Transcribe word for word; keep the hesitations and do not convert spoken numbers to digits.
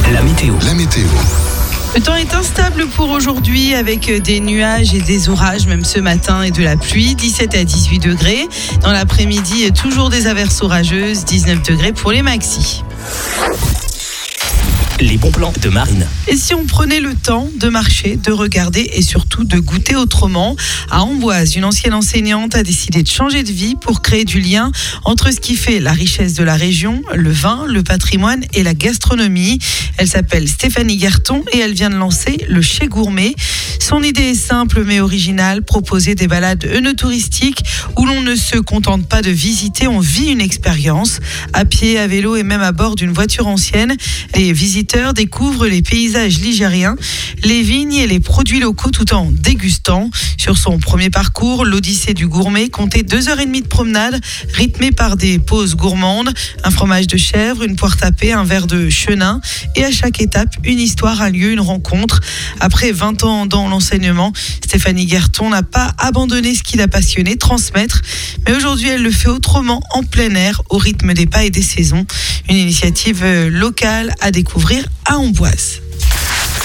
La météo. La météo. Le temps est instable pour aujourd'hui avec des nuages et des orages, même ce matin, et de la pluie, dix-sept à dix-huit degrés. Dans l'après-midi, toujours des averses orageuses, dix-neuf degrés pour les maxis. Les bons plans de Marine. Et si on prenait le temps de marcher, de regarder et surtout de goûter autrement? À Amboise, une ancienne enseignante a décidé de changer de vie pour créer du lien entre ce qui fait la richesse de la région, le vin, le patrimoine et la gastronomie. Elle s'appelle Stéphanie Garton et elle vient de lancer le Chez Gourmet. Son idée est simple mais originale, proposer des balades œnotouristiques où l'on ne se contente pas de visiter, on vit une expérience. À pied, à vélo et même à bord d'une voiture ancienne, les visiteurs découvrent les paysages ligériens, les vignes et les produits locaux tout en dégustant. Sur son premier parcours, l'Odyssée du gourmet comptait deux heures et demie de promenade rythmée par des pauses gourmandes, un fromage de chèvre, une poire tapée, un verre de chenin et à chaque étape, une histoire, un lieu, une rencontre. Après vingt ans dans l'enseignement, Stéphanie Garton n'a pas abandonné ce qui l'a passionnée, transmettre. Mais aujourd'hui, elle le fait autrement, en plein air, au rythme des pas et des saisons. Une initiative locale à découvrir à Amboise.